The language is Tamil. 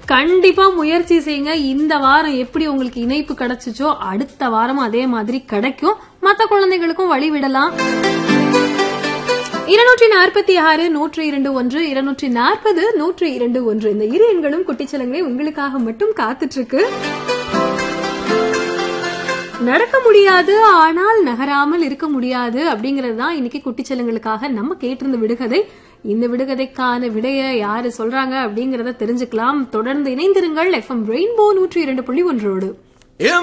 கண்டிப்பா முயற்சி செய்யுங்க. இந்த வாரம் எப்படி உங்களுக்கு இணைப்பு கிடைச்சிச்சோ அடுத்த வாரம் அதே மாதிரி கிடைக்கும். மத்த குழந்தைகளுக்கும் வழி விடலாம். 246 102 1 240 102 இந்த இரு எண்களும் குட்டிச்சலங்களே உங்களுக்காக மட்டும் காத்துட்டு இருக்கு. நடக்க முடியாது ஆனால் நகராமல் இருக்க முடியாது அப்படிங்கறது தான் இன்னைக்கு குட்டிச்சலங்களுக்காக நம்ம கேட்டிருந்த விடுகதை. இந்த விடுகதைக்கான விடைய யாரு சொல்றாங்க அப்படிங்கறத தெரிஞ்சுக்கலாம். தொடர்ந்து இணைந்திருங்கள் FM ரெயின்போ 102.1.